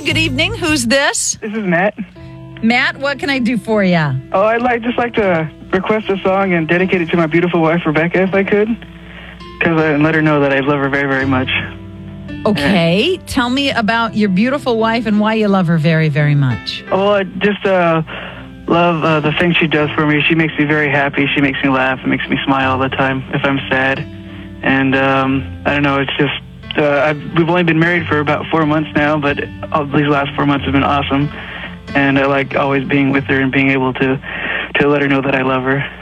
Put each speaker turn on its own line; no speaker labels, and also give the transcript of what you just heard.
Good evening. Who's this?
This is Matt.
Matt, what can I do for you?
Oh, I'd just like to request a song and dedicate it to my beautiful wife, Rebecca, if I could. And let her know that I love her very, very much.
Okay. Tell me about your beautiful wife and why you love her very, very much.
Oh, I just love the things she does for me. She makes me very happy. She makes me laugh. It makes me smile all the time if I'm sad. And I don't know, it's just... we've only been married for about 4 months now, but these last 4 months have been awesome. And I like always being with her and being able to let her know that I love her.